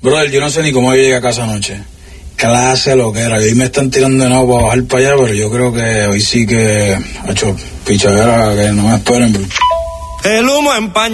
Brother, yo no sé ni cómo yo llegué a casa anoche. Clase lo que era. Hoy me están tirando de nuevo para bajar para allá, pero yo creo que hoy sí que ha hecho pichadera, que no me esperen. El humo empaña.